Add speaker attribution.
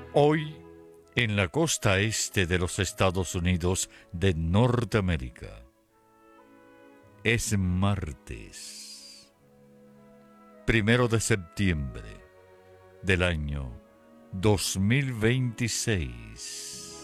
Speaker 1: Hoy, en la costa este de los Estados Unidos de Norteamérica, es martes, 1 de septiembre del año 2026.